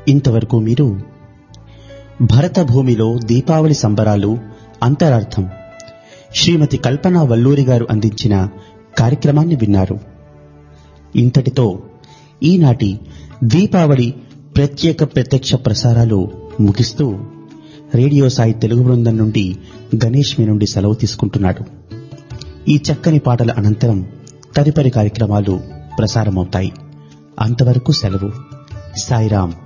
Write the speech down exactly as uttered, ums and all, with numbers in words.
ఇంతవరకు మీరు భరత భూమిలో దీపావళి సంబరాలు అంతరార్థం శ్రీమతి కల్పన వల్లూరి గారు అందించిన కార్యక్రమాన్ని విన్నారు. ఇంతటితో ఈనాటి దీపావళి ప్రత్యేక ప్రత్యక్ష ప్రసారాలు ముగిస్తూ రేడియో సాయి తెలుగు బృందం నుండి గణేష్ మీ నుండి సెలవు తీసుకుంటున్నాడు. ఈ చక్కని పాటల అనంతరం తదుపరి కార్యక్రమాలు ప్రసారమవుతాయి. అంతవరకు సెలవు. సాయిరాం.